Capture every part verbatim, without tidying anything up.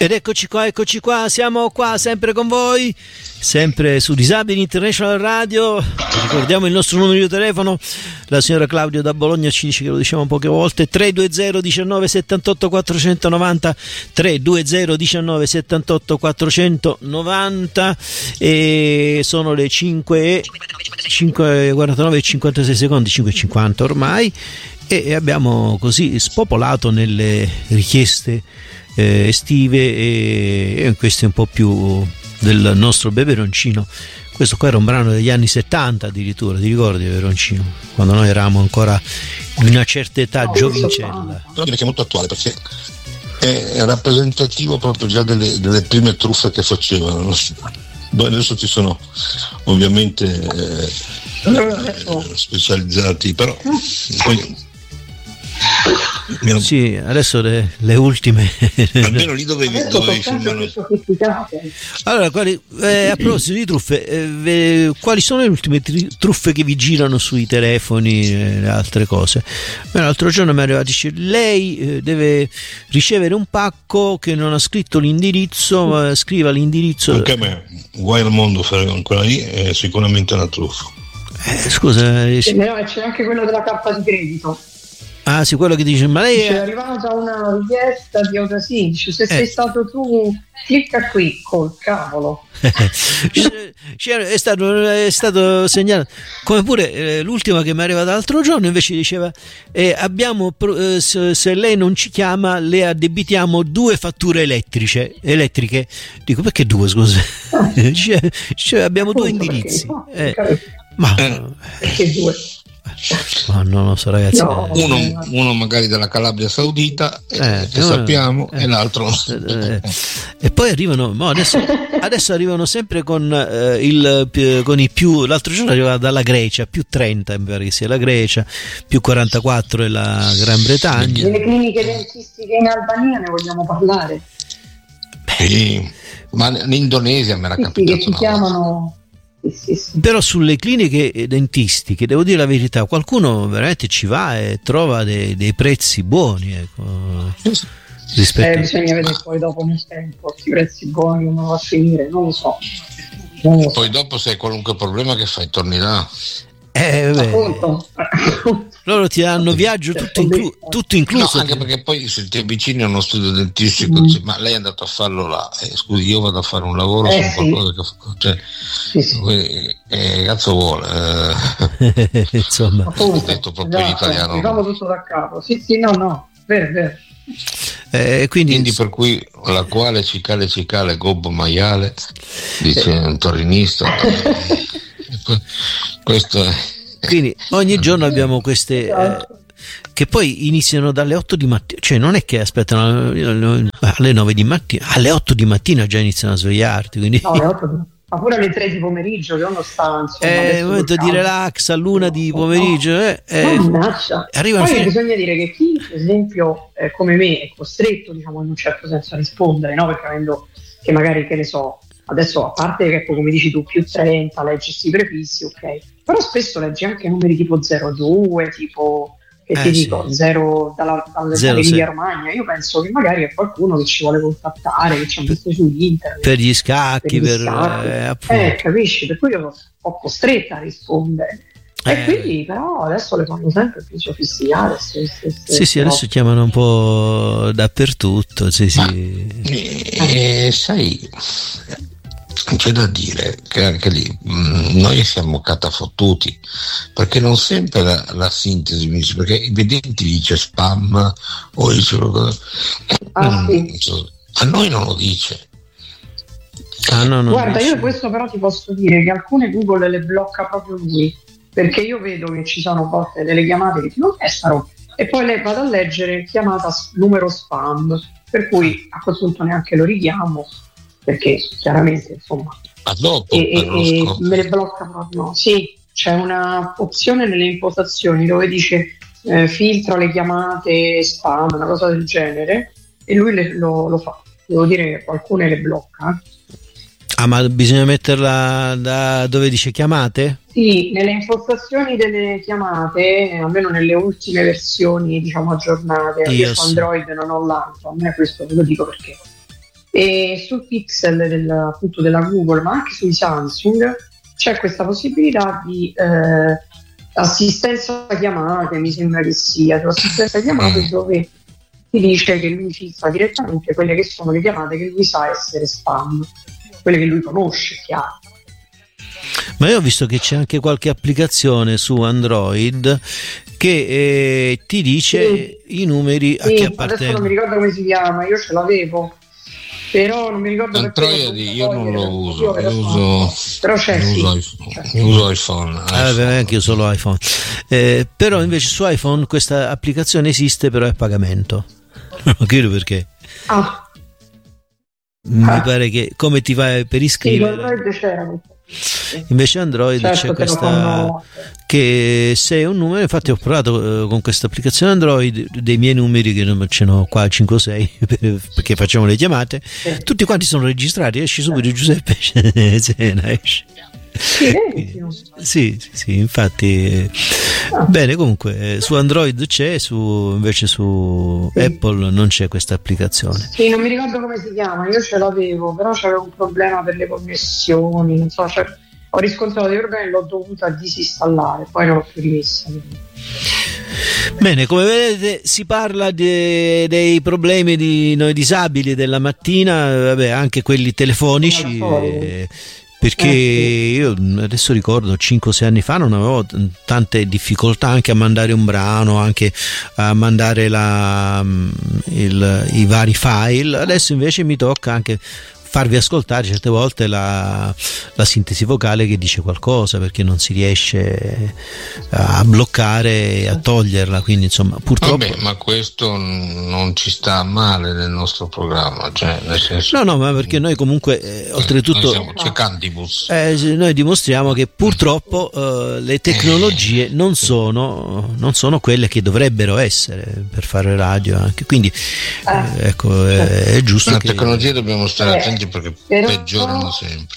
Ed eccoci qua, eccoci qua, siamo qua sempre con voi, sempre su Disabili International Radio. Ricordiamo il nostro numero di telefono, la signora Claudio da Bologna ci dice che lo diciamo poche volte, tre due zero diciannove settantotto quattrocentonovanta, tre due zero diciannove settantotto quattrocentonovanta, e sono le cinque e quarantanove e cinquantasei secondi, cinque e cinquanta ormai, e abbiamo così spopolato nelle richieste Eh, estive e, e queste un po' più del nostro beveroncino. Questo qua era un brano degli anni settanta addirittura, ti ricordi Beveroncino? Quando noi eravamo ancora in una certa età no, giovincella. Però direi che è molto attuale perché è rappresentativo proprio già delle, delle prime truffe che facevano. Poi adesso ci sono ovviamente eh, specializzati, però poi sì, adesso le, le ultime almeno lì dovevi, dovevi filmare. Allora, quali, eh, a proposito di truffe, eh, quali sono le ultime tri- truffe che vi girano sui telefoni e eh, altre cose? Beh, l'altro giorno mi è arrivato, dice lei eh, deve ricevere un pacco che non ha scritto l'indirizzo, ma scriva l'indirizzo. Anche a me, guai al mondo fare ancora lì, è sicuramente una truffa. Eh, scusa, eh, sì. No, c'è anche quello della carta di credito. Ah sì, quello che dice, ma lei è arrivata una richiesta di autosim, se eh. sei stato tu clicca qui, col cavolo. è, stato, è stato segnalato, come pure eh, l'ultima che mi è arrivata l'altro giorno invece diceva eh, abbiamo eh, se, se lei non ci chiama le addebitiamo due fatture elettriche elettriche dico perché due scusa cioè, cioè, abbiamo due indirizzi eh, ma perché due? Ma non lo so ragazzi, no, uno, uno magari della Calabria Saudita eh, che uno, sappiamo eh, e l'altro eh, eh. E poi arrivano no, adesso, adesso arrivano sempre con, eh, il, con i più, l'altro giorno arriva dalla Grecia più trenta mi pare che sia la Grecia, più quarantaquattro è la Gran Bretagna. Delle cliniche dentistiche in Albania ne vogliamo parlare? Sì, ma in Indonesia me l'ha sì, capitato che si chiamano Sì, sì. Però sulle cliniche dentistiche devo dire la verità, qualcuno veramente ci va e trova dei, dei prezzi buoni, ecco, rispetto eh, bisogna vedere poi dopo nel tempo questi prezzi buoni come va a finire, non lo so, non lo so. Poi dopo se hai qualunque problema che fai torni là eh, beh, loro ti danno viaggio tutto, inclu- tutto incluso, no, anche perché poi se ti avvicini a uno studio dentistico mm. dici, ma lei è andato a farlo là eh, scusi io vado a fare un lavoro eh, su sì. qualcosa che cioè, sì, sì. Eh, eh, cazzo vuole eh. Insomma ho detto proprio in esatto, italiano diciamo tutto da capo sì sì no no vero vero Eh, quindi, quindi per cui la quale cicale cicale gobbo maiale dice un torinista questo è quindi ogni giorno abbiamo queste eh, che poi iniziano dalle otto di mattina, cioè non è che aspettano alle nove di mattina, alle otto di mattina già iniziano a svegliarti, quindi no, alle otto, ma pure alle tre di pomeriggio che uno sta insomma, è un momento di relax all'una di pomeriggio eh, eh, arriva poi bisogna dire che chi per esempio eh, come me è costretto diciamo in un certo senso a rispondere, no? Perché avendo che magari che ne so adesso a parte che ecco, come dici tu più trenta leggi questi prefissi ok, però spesso leggi anche numeri tipo zero due tipo che eh, ti sì. dico zero dalla, dall'Emilia Romagna, io penso che magari è qualcuno che ci vuole contattare, che ci ha visto su internet per gli scacchi, per, gli per scacchi. Eh, eh, capisci, per cui io sono costretta a rispondere e eh. quindi però adesso le fanno sempre più sofisticate se, se, se, sì sì no. Adesso chiamano un po' dappertutto sì, ma, sì. Eh, eh, sai c'è da dire che anche lì mh, noi siamo catafottuti perché non sempre la, la sintesi mi dice, perché i vedenti dice spam o dice ah, sì. a noi non lo dice ah, no, no, guarda io questo però ti posso dire che alcune Google le blocca proprio lui perché io vedo che ci sono volte delle chiamate che ti non testano e poi lei vado a leggere chiamata numero spam per cui a quel punto neanche lo richiamo perché chiaramente insomma ma dopo e, e, e me le blocca proprio sì, c'è una opzione nelle impostazioni dove dice eh, filtra le chiamate spam, una cosa del genere e lui le, lo, lo fa, devo dire che alcune le blocca. Ah, ma bisogna metterla da dove dice chiamate? Sì, nelle impostazioni delle chiamate, almeno nelle ultime versioni diciamo aggiornate, io, io su Android non ho l'altro, a me questo ve lo dico perché E sul Pixel del, appunto della Google, ma anche sui Samsung, c'è questa possibilità di eh, assistenza chiamate, mi sembra che sia, sull'assistenza chiamate dove ti dice che lui filtra direttamente quelle che sono le chiamate che lui sa essere spam, quelle che lui conosce, chiaro. Ma io ho visto che c'è anche qualche applicazione su Android che eh, ti dice sì. i numeri a sì, chi appartengono. Adesso non mi ricordo come si chiama, io ce l'avevo, però non mi ricordo Android io non lo uso, io, io uso, però c'è, io sì. uso, iPhone, io uso iPhone, iPhone. Eh, beh, anche io solo iPhone, eh, però invece su iPhone questa applicazione esiste, però è a pagamento. Non chiedo perché. Ah. Mi ah. pare che come ti vai per iscrivere. Sì, Android c'era. Invece Android certo, c'è questa fanno... che se un numero, infatti ho provato uh, con questa applicazione Android dei miei numeri che ce n'ho qua cinque o sei perché facciamo le chiamate, sì. tutti quanti sono registrati, esci subito sì. Giuseppe se ne esce. Sì, sì, sì, sì, infatti ah. bene, comunque su Android c'è, su, invece su sì. Apple non c'è questa applicazione. Sì, non mi ricordo come si chiama, io ce l'avevo, però c'avevo un problema per le connessioni, non so, cioè, ho riscontrato dei problemi, l'ho dovuta disinstallare, poi non l'ho più rimessa. Bene, come vedete si parla de, dei problemi di noi disabili della mattina, vabbè, anche quelli telefonici, eh, perché io adesso ricordo cinque o sei anni fa non avevo tante difficoltà anche a mandare un brano, anche a mandare la, il, i vari file, adesso invece mi tocca anche farvi ascoltare certe volte la, la sintesi vocale che dice qualcosa, perché non si riesce a bloccare e a toglierla, quindi insomma purtroppo. Vabbè, ma questo non ci sta male nel nostro programma, cioè nel senso... no no ma perché noi comunque eh, oltretutto noi siamo cecantibus, eh, noi dimostriamo che purtroppo eh, le tecnologie non sono non sono quelle che dovrebbero essere per fare radio anche, quindi eh, ecco è, è giusto la che... tecnologia dobbiamo stare attenti perché però, peggiorano sempre.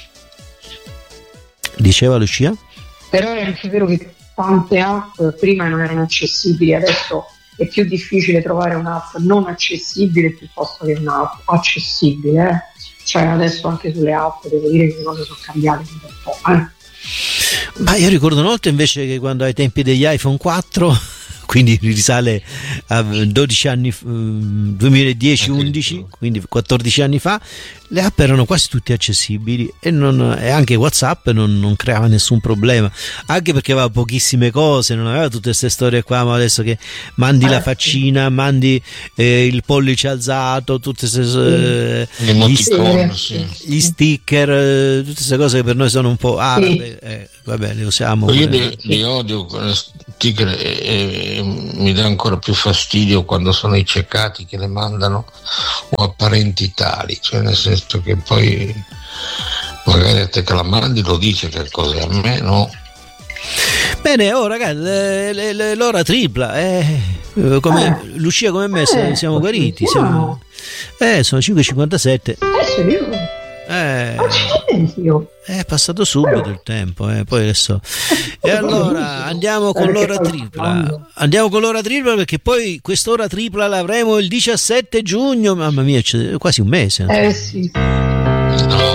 Diceva Lucia? Però è anche vero che tante app prima non erano accessibili, adesso è più difficile trovare un'app non accessibile piuttosto che un'app accessibile, eh? Cioè adesso anche sulle app devo dire che le cose sono cambiate un po', eh? Ma io ricordo una volta invece che quando ai tempi degli iPhone quattro, quindi risale a dodici anni, duemiladieci undici, quindi quattordici anni fa, le app erano quasi tutte accessibili e, non, e anche WhatsApp non, non creava nessun problema, anche perché aveva pochissime cose, non aveva tutte queste storie qua, ma adesso che mandi la faccina, mandi eh, il pollice alzato, tutte queste, eh, gli, st- sì. gli sticker, eh, tutte queste cose che per noi sono un po' arabe, eh, vabbè, le usiamo. Io li, li odio con le sticker e, e mi dà ancora più fastidio quando sono i ceccati che le mandano o a parenti tali, cioè nel senso che poi magari a te che la mandi lo dice che cos'è, a me no. Bene, oh ragazzi, le, le, le, l'ora tripla, eh, come, eh. Lucia come me eh, siamo guariti, siamo, eh, sono cinque e cinquantasette. Eh, è passato subito il tempo, eh. Poi adesso e allora andiamo con l'ora tripla andiamo con l'ora tripla perché poi quest'ora tripla l'avremo il diciassette giugno, mamma mia, c'è quasi un mese, eh sì.